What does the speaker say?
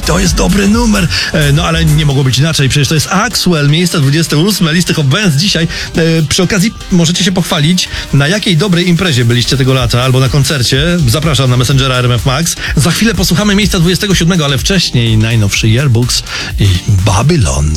to jest dobry numer. No ale nie mogło być inaczej, przecież to jest Axwell, miejsce 28 listy Hot Bands dzisiaj. Przy okazji możecie się pochwalić, na jakiej dobrej imprezie byliście tego lata, albo na koncercie. Zapraszam na Messengera RMF Max. Za chwilę posłuchamy miejsca 27, ale wcześniej najnowszy Yearbooks i Babylon.